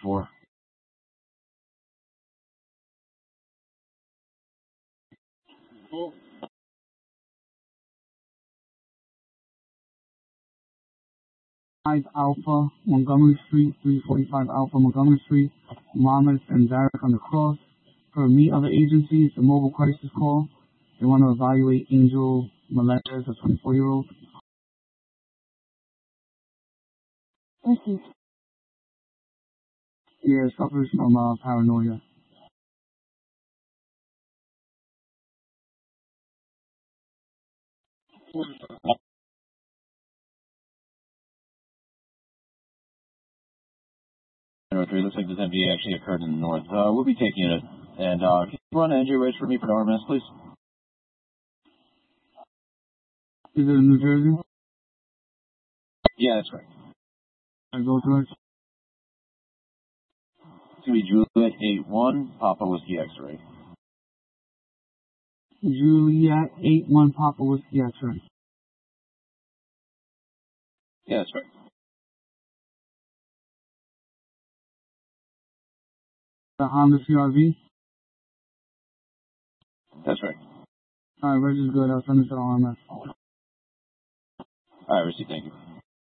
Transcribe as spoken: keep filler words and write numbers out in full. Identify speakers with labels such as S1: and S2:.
S1: for? five Alpha, Montgomery Street, three forty-five Alpha, Montgomery Street, Monmouth and Zarek on the cross. For me, other agencies, the mobile crisis call. They want to evaluate Angel Melendez, a twenty-four-year-old.
S2: Received.
S1: Yeah, suffers from uh, paranoia.
S3: three, looks like this M V A actually occurred in the north. Uh, we'll be taking it. And uh, can you run N J rates for me for the R M S, please?
S1: Is it in New Jersey?
S3: Yeah, that's right.
S1: I go to it.
S3: It's going to be Juliet eight one, Papa Whiskey X-ray.
S1: Juliet eight one Papa Whiskey X-ray.
S3: Yeah, that's right.
S1: The Honda C R V?
S3: That's right.
S1: Alright, Reg is good. I'll send it to the R M S.
S3: Alright, Richie, thank you.